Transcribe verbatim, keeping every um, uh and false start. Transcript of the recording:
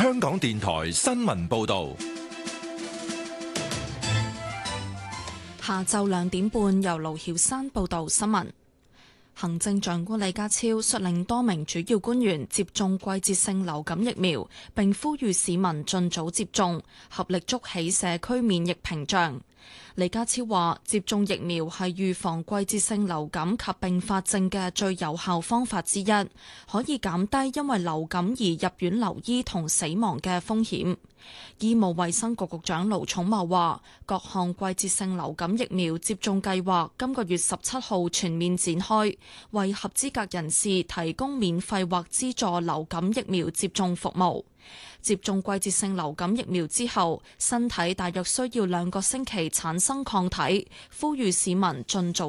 香港電台新聞報道。 下晝兩點半，由盧曉山報道新聞。行政長官李家超率領多名主要官員接種季節性流感疫苗，並呼籲市民盡早接種，合力築起社區免疫屏障。李家超話：接種疫苗係預防季節性流感及併發症嘅最有效方法之一，可以減低因為流感而入院留醫同死亡嘅風險。醫務衛生局局長盧寵茂話：各項季節性流感疫苗接種計劃今個月十七號全面展開，為合資格人士提供免費或資助流感疫苗接種服務。接種季節性流感疫苗之後，身體大約需要兩個星期產生抗體，呼籲市民盡早